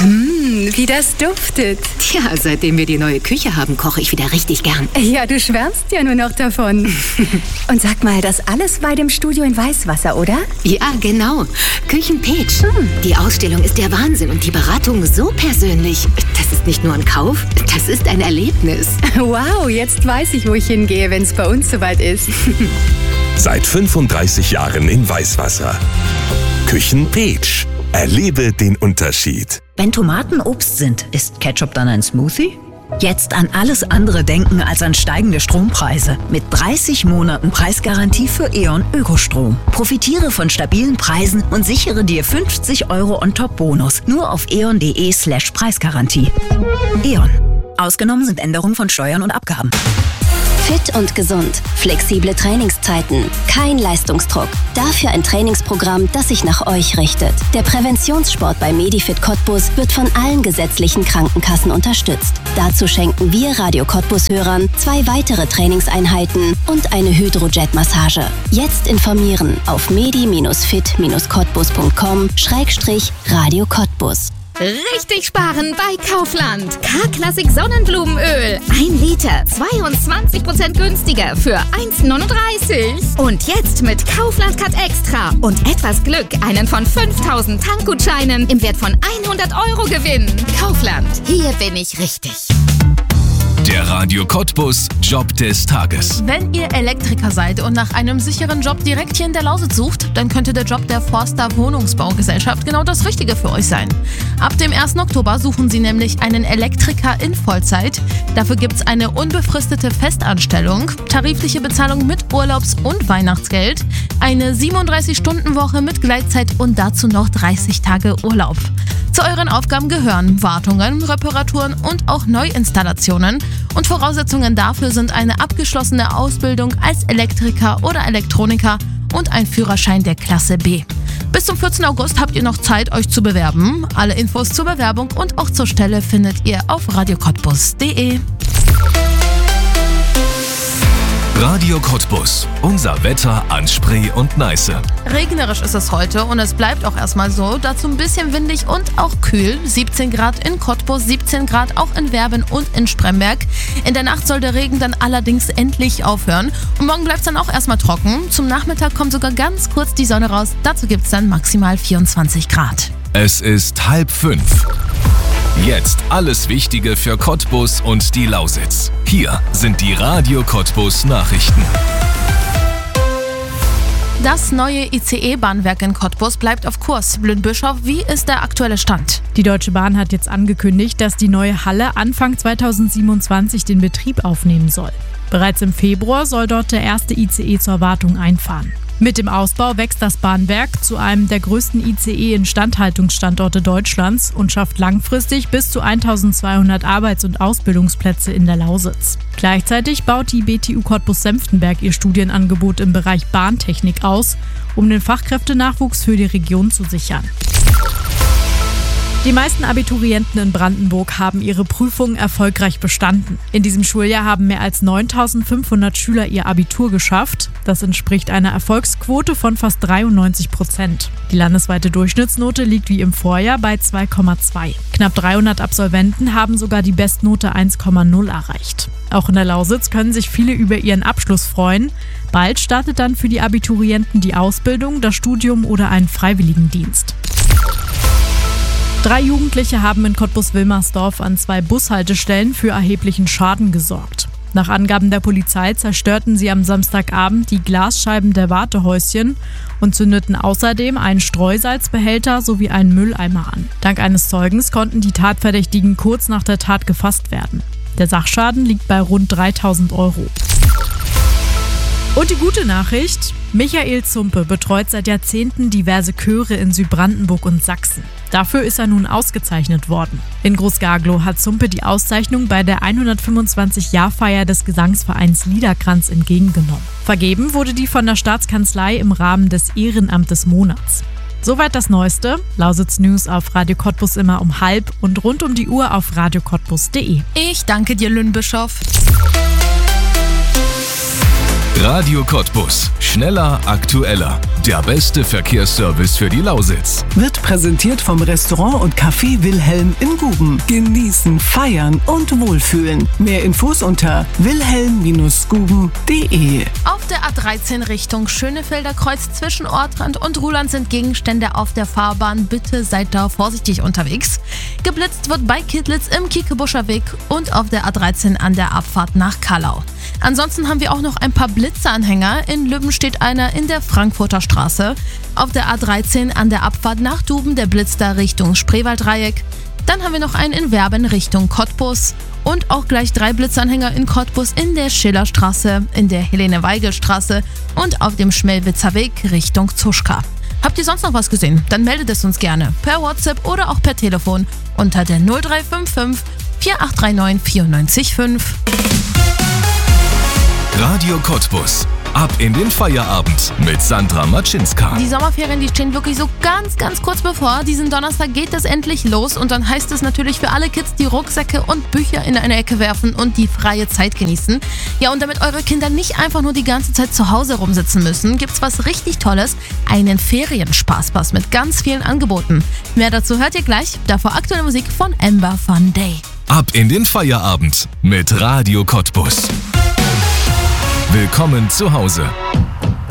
Wie das duftet. Tja, seitdem wir die neue Küche haben, koche ich wieder richtig gern. Ja, du schwärmst ja nur noch davon. Und sag mal, das alles bei dem Studio in Weißwasser, oder? Ja, genau. Küchen-Peach. Die Ausstellung ist der Wahnsinn und die Beratung so persönlich. Das ist nicht nur ein Kauf, das ist ein Erlebnis. Wow, jetzt weiß ich, wo ich hingehe, wenn es bei uns soweit ist. Seit 35 Jahren in Weißwasser. Küchen-Peach. Erlebe den Unterschied. Wenn Tomaten Obst sind, ist Ketchup dann ein Smoothie? Jetzt an alles andere denken als an steigende Strompreise. Mit 30 Monaten Preisgarantie für E.ON Ökostrom. Profitiere von stabilen Preisen und sichere dir 50 € On-Top-Bonus. Nur auf eon.de/Preisgarantie. E.ON. Ausgenommen sind Änderungen von Steuern und Abgaben. Fit und gesund, flexible Trainingszeiten, kein Leistungsdruck. Dafür ein Trainingsprogramm, das sich nach euch richtet. Der Präventionssport bei Medifit Cottbus wird von allen gesetzlichen Krankenkassen unterstützt. Dazu schenken wir Radio Cottbus-Hörern 2 weitere Trainingseinheiten und eine Hydrojet-Massage. Jetzt informieren auf medi-fit-cottbus.com/Radio Cottbus. Richtig sparen bei Kaufland. K-Klassik Sonnenblumenöl. 1 Liter, 22% günstiger für 1,39. Und jetzt mit Kaufland Cut Extra und etwas Glück einen von 5.000 Tankgutscheinen im Wert von 100 € gewinnen. Kaufland, hier bin ich richtig. Der Radio Cottbus Job des Tages. Wenn ihr Elektriker seid und nach einem sicheren Job direkt hier in der Lausitz sucht, dann könnte der Job der Forster Wohnungsbaugesellschaft genau das Richtige für euch sein. Ab dem 1. Oktober suchen sie nämlich einen Elektriker in Vollzeit. Dafür gibt es eine unbefristete Festanstellung, tarifliche Bezahlung mit Urlaubs- und Weihnachtsgeld, eine 37-Stunden-Woche mit Gleitzeit und dazu noch 30 Tage Urlaub. Zu euren Aufgaben gehören Wartungen, Reparaturen und auch Neuinstallationen. Und Voraussetzungen dafür sind eine abgeschlossene Ausbildung als Elektriker oder Elektroniker und ein Führerschein der Klasse B. Bis zum 14. August habt ihr noch Zeit, euch zu bewerben. Alle Infos zur Bewerbung und auch zur Stelle findet ihr auf radiocottbus.de. Radio Cottbus. Unser Wetter an Spree und Neiße. Regnerisch ist es heute und es bleibt auch erstmal so. Dazu ein bisschen windig und auch kühl. 17 Grad in Cottbus, 17 Grad auch in Werben und in Spremberg. In der Nacht soll der Regen dann allerdings endlich aufhören. Und morgen bleibt es dann auch erstmal trocken. Zum Nachmittag kommt sogar ganz kurz die Sonne raus. Dazu gibt es dann maximal 24 Grad. Es ist 4:30. Jetzt alles Wichtige für Cottbus und die Lausitz. Hier sind die Radio Cottbus Nachrichten. Das neue ICE-Bahnwerk in Cottbus bleibt auf Kurs. Blünn-Bischof, wie ist der aktuelle Stand? Die Deutsche Bahn hat jetzt angekündigt, dass die neue Halle Anfang 2027 den Betrieb aufnehmen soll. Bereits im Februar soll dort der erste ICE zur Wartung einfahren. Mit dem Ausbau wächst das Bahnwerk zu einem der größten ICE-Instandhaltungsstandorte Deutschlands und schafft langfristig bis zu 1200 Arbeits- und Ausbildungsplätze in der Lausitz. Gleichzeitig baut die BTU Cottbus-Senftenberg ihr Studienangebot im Bereich Bahntechnik aus, um den Fachkräftenachwuchs für die Region zu sichern. Die meisten Abiturienten in Brandenburg haben ihre Prüfungen erfolgreich bestanden. In diesem Schuljahr haben mehr als 9.500 Schüler ihr Abitur geschafft. Das entspricht einer Erfolgsquote von fast 93%. Die landesweite Durchschnittsnote liegt wie im Vorjahr bei 2,2. Knapp 300 Absolventen haben sogar die Bestnote 1,0 erreicht. Auch in der Lausitz können sich viele über ihren Abschluss freuen. Bald startet dann für die Abiturienten die Ausbildung, das Studium oder einen Freiwilligendienst. 3 Jugendliche haben in Cottbus-Wilmersdorf an 2 Bushaltestellen für erheblichen Schaden gesorgt. Nach Angaben der Polizei zerstörten sie am Samstagabend die Glasscheiben der Wartehäuschen und zündeten außerdem einen Streusalzbehälter sowie einen Mülleimer an. Dank eines Zeugens konnten die Tatverdächtigen kurz nach der Tat gefasst werden. Der Sachschaden liegt bei rund 3.000 €. Und die gute Nachricht: Michael Zumpe betreut seit Jahrzehnten diverse Chöre in Südbrandenburg und Sachsen. Dafür ist er nun ausgezeichnet worden. In Groß-Garglow hat Zumpe die Auszeichnung bei der 125-Jahr-Feier des Gesangsvereins Liederkranz entgegengenommen. Vergeben wurde die von der Staatskanzlei im Rahmen des Ehrenamt des Monats. Soweit das Neueste. Lausitz News auf Radio Cottbus immer um 12:30 und rund um die Uhr auf radiocottbus.de. Ich danke dir, Lynn Bischof. Radio Cottbus. Schneller, aktueller. Der beste Verkehrsservice für die Lausitz. Wird präsentiert vom Restaurant und Café Wilhelm in Guben. Genießen, feiern und wohlfühlen. Mehr Infos unter wilhelm-guben.de. Auf der A13 Richtung Schönefelder Kreuz zwischen Ortrand und Ruhland sind Gegenstände auf der Fahrbahn. Bitte seid da vorsichtig unterwegs. Geblitzt wird bei Kittlitz im Kiekebuscher Weg und auf der A13 an der Abfahrt nach Kallau. Ansonsten haben wir auch noch ein paar Blitzeranhänger. In Lübben steht einer in der Frankfurter Straße. Auf der A13 an der Abfahrt nach Duben der Blitz da Richtung Spreewalddreieck. Dann haben wir noch einen in Werben Richtung Cottbus. Und auch gleich 3 Blitzanhänger in Cottbus in der Schillerstraße, in der Helene-Weigel-Straße und auf dem Schmelwitzer Weg Richtung Zuschka. Habt ihr sonst noch was gesehen? Dann meldet es uns gerne per WhatsApp oder auch per Telefon unter der 0355 4839 94,5. Radio Cottbus. Ab in den Feierabend mit Sandra Matschinska. Die Sommerferien, die stehen wirklich so ganz kurz bevor. Diesen Donnerstag geht es endlich los und dann heißt es natürlich für alle Kids die Rucksäcke und Bücher in eine Ecke werfen und die freie Zeit genießen. Ja, und damit eure Kinder nicht einfach nur die ganze Zeit zu Hause rumsitzen müssen, gibt's was richtig Tolles, einen Ferienspaßpass mit ganz vielen Angeboten. Mehr dazu hört ihr gleich, davor aktuelle Musik von Amber Fun Day. Ab in den Feierabend mit Radio Cottbus. Willkommen zu Hause.